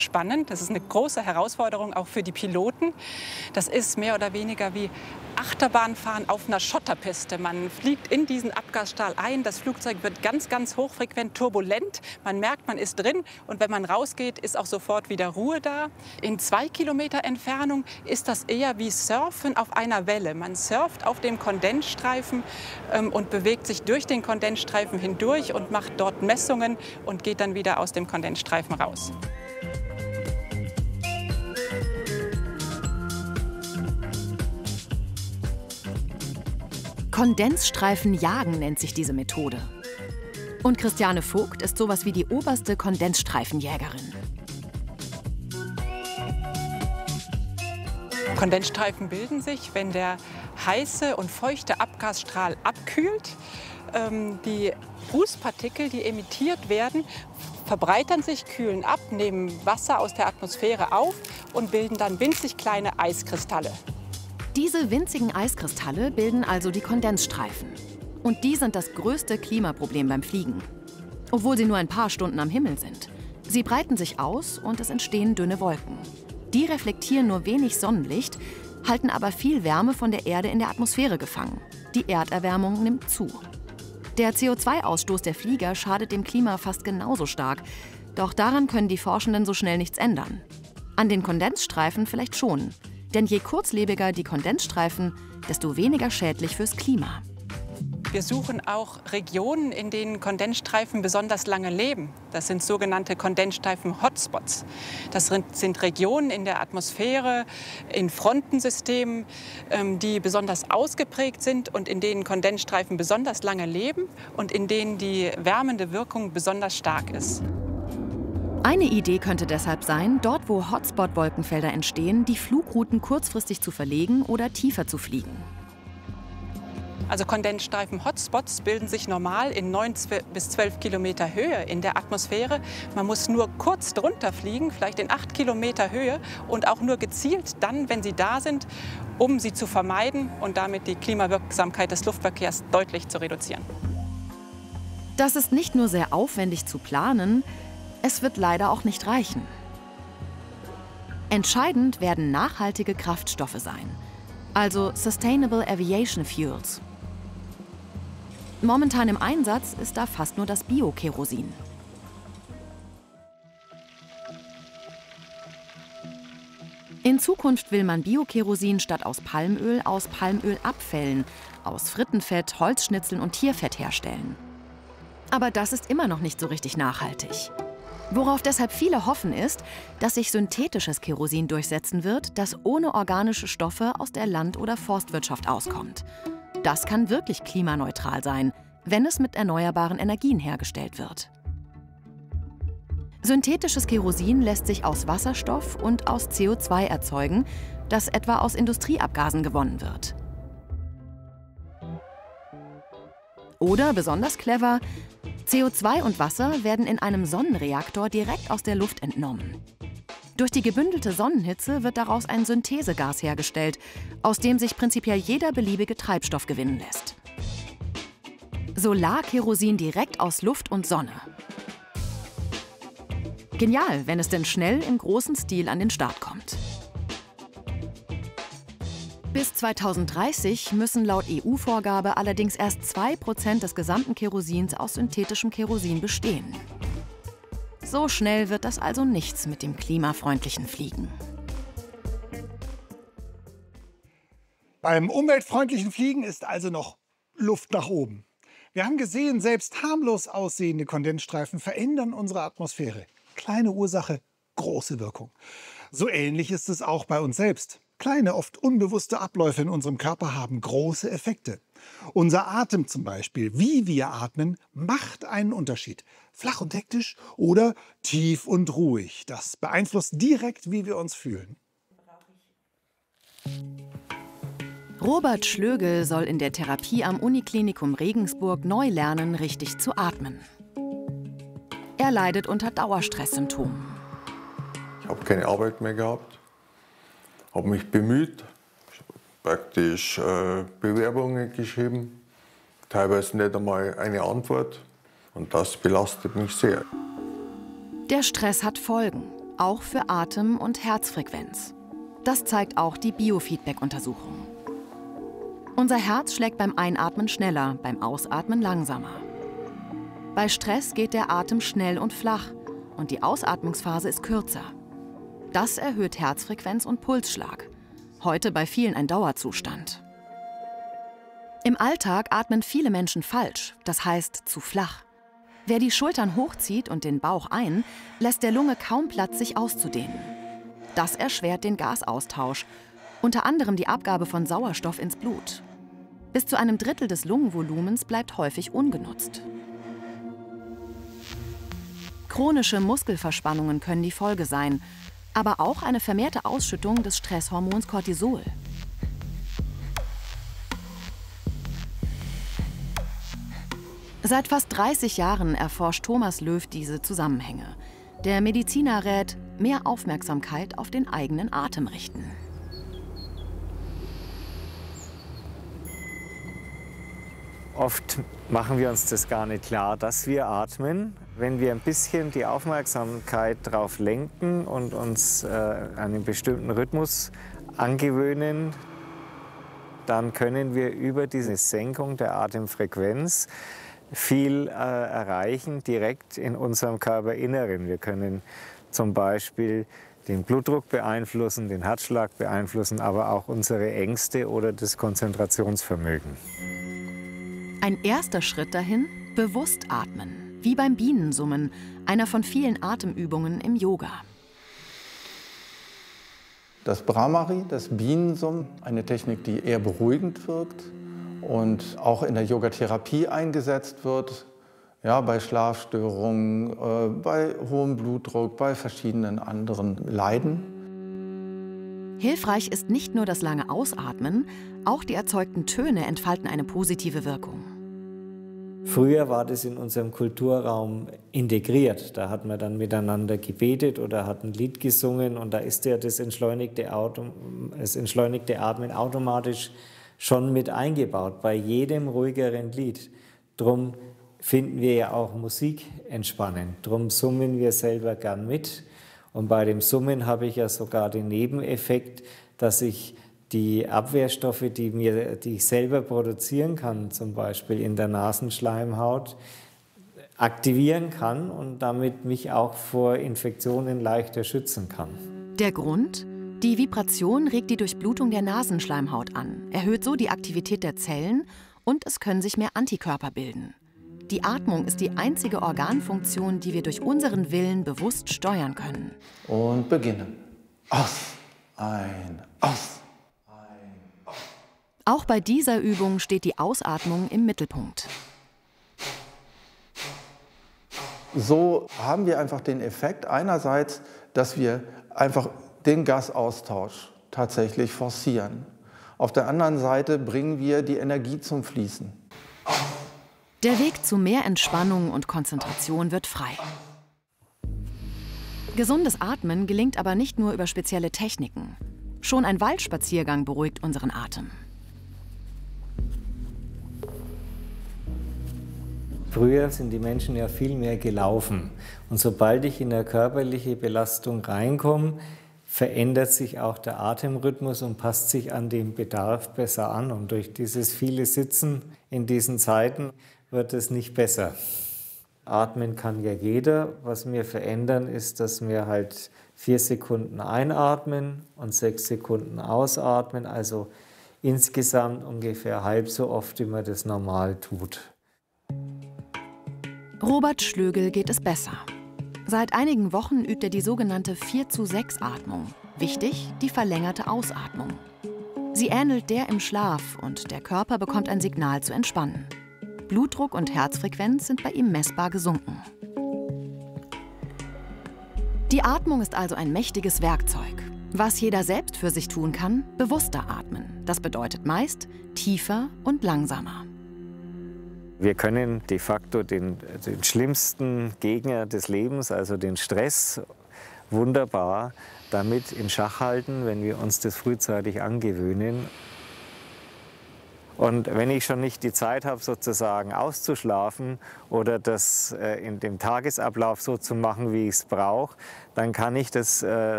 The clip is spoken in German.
spannend. Das ist eine große Herausforderung auch für die Piloten. Das ist mehr oder weniger wie Achterbahnfahren auf einer Schotterpiste. Man fliegt in diesen Abgasstrahl ein. Das Flugzeug wird ganz, ganz hochfrequent turbulent. Man merkt, man ist drin. Und wenn man rausgeht, ist auch sofort wieder Ruhe da. In 2 Kilometer Entfernung ist das eher wie Surfen auf einer Welle. Man surft auf dem Kondensstreifen und bewegt sich durch den Kondensstreifen hindurch und macht dort Messungen und geht dann wieder aus dem Kondensstreifen raus. Kondensstreifen jagen nennt sich diese Methode. Und Christiane Vogt ist sowas wie die oberste Kondensstreifenjägerin. Kondensstreifen bilden sich, wenn der heiße und feuchte Abgasstrahl abkühlt. Die Rußpartikel, die emittiert werden, verbreitern sich, kühlen ab, nehmen Wasser aus der Atmosphäre auf und bilden dann winzig kleine Eiskristalle. Diese winzigen Eiskristalle bilden also die Kondensstreifen. Und die sind das größte Klimaproblem beim Fliegen. Obwohl sie nur ein paar Stunden am Himmel sind. Sie breiten sich aus und es entstehen dünne Wolken. Die reflektieren nur wenig Sonnenlicht, halten aber viel Wärme von der Erde in der Atmosphäre gefangen. Die Erderwärmung nimmt zu. Der CO2-Ausstoß der Flieger schadet dem Klima fast genauso stark. Doch daran können die Forschenden so schnell nichts ändern. An den Kondensstreifen vielleicht schon. Denn je kurzlebiger die Kondensstreifen, desto weniger schädlich fürs Klima. Wir suchen auch Regionen, in denen Kondensstreifen besonders lange leben. Das sind sogenannte Kondensstreifen-Hotspots. Das sind Regionen in der Atmosphäre, in Frontensystemen, die besonders ausgeprägt sind und in denen Kondensstreifen besonders lange leben und in denen die wärmende Wirkung besonders stark ist. Eine Idee könnte deshalb sein, dort wo Hotspot-Wolkenfelder entstehen, die Flugrouten kurzfristig zu verlegen oder tiefer zu fliegen. Also Kondensstreifen-Hotspots bilden sich normal in 9 bis 12 Kilometer Höhe in der Atmosphäre. Man muss nur kurz drunter fliegen, vielleicht in 8 Kilometer Höhe und auch nur gezielt dann, wenn sie da sind, um sie zu vermeiden und damit die Klimawirksamkeit des Luftverkehrs deutlich zu reduzieren. Das ist nicht nur sehr aufwendig zu planen, es wird leider auch nicht reichen. Entscheidend werden nachhaltige Kraftstoffe sein, also Sustainable Aviation Fuels. Momentan im Einsatz ist da fast nur das Bio-Kerosin. In Zukunft will man Bio-Kerosin statt aus Palmölabfällen, aus Frittenfett, Holzschnitzeln und Tierfett herstellen. Aber das ist immer noch nicht so richtig nachhaltig. Worauf deshalb viele hoffen, ist, dass sich synthetisches Kerosin durchsetzen wird, das ohne organische Stoffe aus der Land- oder Forstwirtschaft auskommt. Das kann wirklich klimaneutral sein, wenn es mit erneuerbaren Energien hergestellt wird. Synthetisches Kerosin lässt sich aus Wasserstoff und aus CO2 erzeugen, das etwa aus Industrieabgasen gewonnen wird. Oder, besonders clever, CO2 und Wasser werden in einem Sonnenreaktor direkt aus der Luft entnommen. Durch die gebündelte Sonnenhitze wird daraus ein Synthesegas hergestellt, aus dem sich prinzipiell jeder beliebige Treibstoff gewinnen lässt. Solarkerosin direkt aus Luft und Sonne. Genial, wenn es denn schnell im großen Stil an den Start kommt. Bis 2030 müssen laut EU-Vorgabe allerdings erst 2% des gesamten Kerosins aus synthetischem Kerosin bestehen. So schnell wird das also nichts mit dem klimafreundlichen Fliegen. Beim umweltfreundlichen Fliegen ist also noch Luft nach oben. Wir haben gesehen, selbst harmlos aussehende Kondensstreifen verändern unsere Atmosphäre. Kleine Ursache, große Wirkung. So ähnlich ist es auch bei uns selbst. Kleine, oft unbewusste Abläufe in unserem Körper haben große Effekte. Unser Atem zum Beispiel, wie wir atmen, macht einen Unterschied. Flach und hektisch oder tief und ruhig. Das beeinflusst direkt, wie wir uns fühlen. Robert Schlögel soll in der Therapie am Uniklinikum Regensburg neu lernen, richtig zu atmen. Er leidet unter Dauerstresssymptomen. Ich habe keine Arbeit mehr gehabt, habe mich bemüht, praktisch Bewerbungen geschrieben, teilweise nicht einmal eine Antwort und das belastet mich sehr. Der Stress hat Folgen, auch für Atem- und Herzfrequenz. Das zeigt auch die Biofeedback-Untersuchung. Unser Herz schlägt beim Einatmen schneller, beim Ausatmen langsamer. Bei Stress geht der Atem schnell und flach und die Ausatmungsphase ist kürzer. Das erhöht Herzfrequenz und Pulsschlag. Heute bei vielen ein Dauerzustand. Im Alltag atmen viele Menschen falsch, das heißt zu flach. Wer die Schultern hochzieht und den Bauch ein, lässt der Lunge kaum Platz, sich auszudehnen. Das erschwert den Gasaustausch, unter anderem die Abgabe von Sauerstoff ins Blut. Bis zu einem Drittel des Lungenvolumens bleibt häufig ungenutzt. Chronische Muskelverspannungen können die Folge sein, aber auch eine vermehrte Ausschüttung des Stresshormons Cortisol. Seit fast 30 Jahren erforscht Thomas Löw diese Zusammenhänge. Der Mediziner rät, mehr Aufmerksamkeit auf den eigenen Atem richten. Oft machen wir uns das gar nicht klar, dass wir atmen. Wenn wir ein bisschen die Aufmerksamkeit darauf lenken und uns einen bestimmten Rhythmus angewöhnen, dann können wir über diese Senkung der Atemfrequenz viel erreichen, direkt in unserem Körperinneren. Wir können zum Beispiel den Blutdruck beeinflussen, den Herzschlag beeinflussen, aber auch unsere Ängste oder das Konzentrationsvermögen. Ein erster Schritt dahin, bewusst atmen, wie beim Bienensummen, einer von vielen Atemübungen im Yoga. Das Bhramari, das Bienensummen, eine Technik, die eher beruhigend wirkt und auch in der Yogatherapie eingesetzt wird, ja, bei Schlafstörungen, bei hohem Blutdruck, bei verschiedenen anderen Leiden. Hilfreich ist nicht nur das lange Ausatmen, auch die erzeugten Töne entfalten eine positive Wirkung. Früher war das in unserem Kulturraum integriert. Da hat man dann miteinander gebetet oder hat ein Lied gesungen und da ist ja das entschleunigte Atmen automatisch schon mit eingebaut, bei jedem ruhigeren Lied. Drum finden wir ja auch Musik entspannend. Drum summen wir selber gern mit. Und bei dem Summen habe ich ja sogar den Nebeneffekt, dass ich die Abwehrstoffe, die ich selber produzieren kann, zum Beispiel in der Nasenschleimhaut, aktivieren kann und damit mich auch vor Infektionen leichter schützen kann. Der Grund? Die Vibration regt die Durchblutung der Nasenschleimhaut an, erhöht so die Aktivität der Zellen und es können sich mehr Antikörper bilden. Die Atmung ist die einzige Organfunktion, die wir durch unseren Willen bewusst steuern können. Und beginnen. Aus, ein, aus. Auch bei dieser Übung steht die Ausatmung im Mittelpunkt. So haben wir einfach den Effekt einerseits, dass wir einfach den Gasaustausch tatsächlich forcieren. Auf der anderen Seite bringen wir die Energie zum Fließen. Der Weg zu mehr Entspannung und Konzentration wird frei. Gesundes Atmen gelingt aber nicht nur über spezielle Techniken. Schon ein Waldspaziergang beruhigt unseren Atem. Früher sind die Menschen ja viel mehr gelaufen. Und sobald ich in eine körperliche Belastung reinkomme, verändert sich auch der Atemrhythmus und passt sich an den Bedarf besser an. Und durch dieses viele Sitzen in diesen Zeiten wird es nicht besser. Atmen kann ja jeder. Was wir verändern, ist, dass wir halt 4 Sekunden einatmen und 6 Sekunden ausatmen. Also insgesamt ungefähr halb so oft, wie man das normal tut. Robert Schlögel geht es besser. Seit einigen Wochen übt er die sogenannte 4-zu-6-Atmung. Wichtig, die verlängerte Ausatmung. Sie ähnelt der im Schlaf und der Körper bekommt ein Signal zu entspannen. Blutdruck und Herzfrequenz sind bei ihm messbar gesunken. Die Atmung ist also ein mächtiges Werkzeug. Was jeder selbst für sich tun kann, bewusster atmen. Das bedeutet meist tiefer und langsamer. Wir können de facto den schlimmsten Gegner des Lebens, also den Stress, wunderbar damit in Schach halten, wenn wir uns das frühzeitig angewöhnen. Und wenn ich schon nicht die Zeit habe, sozusagen auszuschlafen oder das in dem Tagesablauf so zu machen, wie ich es brauche, dann kann ich das